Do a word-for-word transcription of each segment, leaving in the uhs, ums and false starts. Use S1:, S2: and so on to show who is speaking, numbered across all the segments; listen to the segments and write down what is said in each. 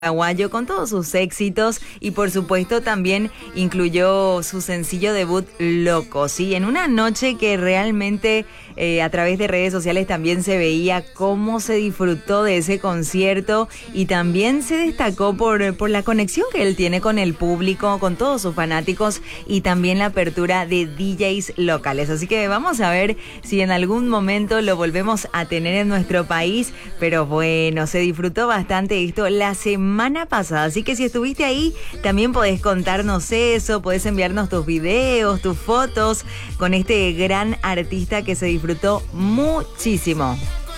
S1: Paraguayo con todos sus éxitos y por supuesto también incluyó su sencillo debut Loco, ¿sí? En una noche que realmente eh, a través de redes sociales también se veía cómo se disfrutó de ese concierto y también se destacó por, por la conexión que él tiene con el público, con todos sus fanáticos y también la apertura de D Js locales. Así que vamos a ver si en algún momento lo volvemos a tener en nuestro país, pero bueno, se disfrutó bastante esto la semana semana pasada, así que si estuviste ahí también podés contarnos eso, podés enviarnos tus videos, tus fotos con este gran artista que se disfrutó muchísimo.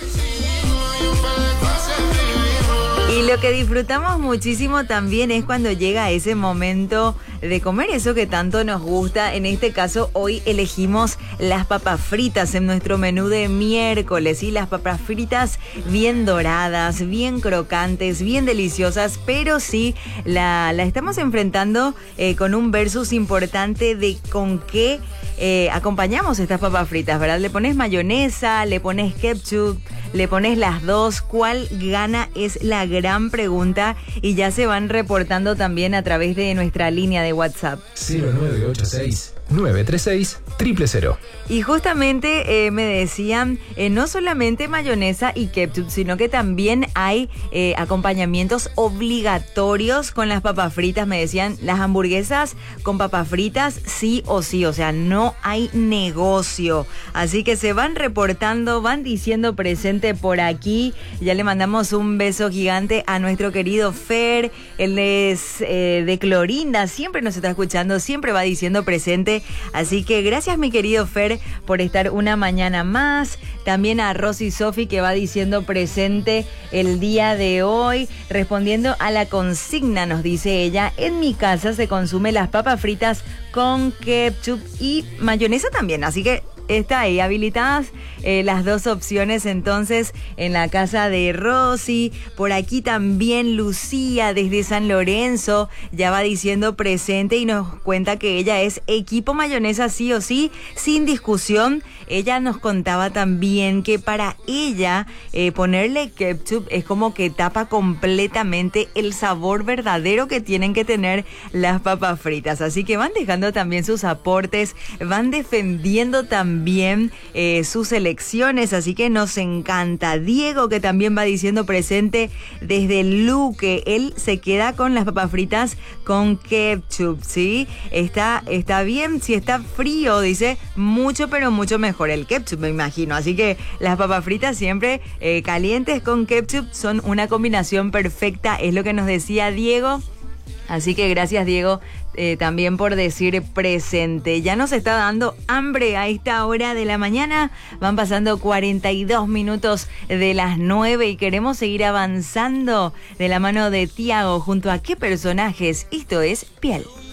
S1: Y lo que disfrutamos muchísimo también es cuando llega ese momento de comer eso que tanto nos gusta. En este caso, hoy elegimos las papas fritas en nuestro menú de miércoles. Y las papas fritas bien doradas, bien crocantes, bien deliciosas. Pero sí, la, la estamos enfrentando eh, con un versus importante de con qué eh, acompañamos estas papas fritas, ¿verdad? Le pones mayonesa, le pones ketchup, le pones las dos. ¿Cuál gana? Es la gran pregunta y ya se van reportando también a través de nuestra línea de WhatsApp.
S2: cero nueve ocho seis nueve tres seis cero cero cero.
S1: Y justamente eh, me decían, eh, no solamente mayonesa y ketchup, sino que también hay eh, acompañamientos obligatorios con las papas fritas. Me decían, las hamburguesas con papas fritas sí o sí, o sea, no hay negocio. Así que se van reportando, van diciendo presente por aquí. Ya le mandamos un beso gigante a nuestro querido Fer. Él es eh, de Clorinda, siempre nos está escuchando, siempre va diciendo presente. Así que gracias mi querido Fer por estar una mañana más. También a Rosy Sofi que va diciendo presente el día de hoy. Respondiendo a la consigna nos dice ella, en mi casa se consumen las papas fritas con ketchup y mayonesa también. Así que está ahí habilitadas eh, las dos opciones entonces en la casa de Rosy. Por aquí también Lucía desde San Lorenzo ya va diciendo presente y nos cuenta que ella es equipo mayonesa sí o sí, sin discusión. Ella nos contaba también que para ella eh, ponerle ketchup es como que tapa completamente el sabor verdadero que tienen que tener las papas fritas. Así que van dejando también sus aportes, van defendiendo también También eh, sus elecciones, así que nos encanta. Diego que también va diciendo presente desde Luque, él se queda con las papas fritas con ketchup, ¿sí? Está, está bien, si está frío, dice, mucho pero mucho mejor el ketchup, me imagino. Así que las papas fritas siempre eh, calientes con ketchup son una combinación perfecta, es lo que nos decía Diego. Así que gracias Diego eh, también por decir presente. Ya nos está dando hambre a esta hora de la mañana. Van pasando cuarenta y dos minutos de las nueve y queremos seguir avanzando de la mano de Tiago junto a qué personajes. Esto es Piel.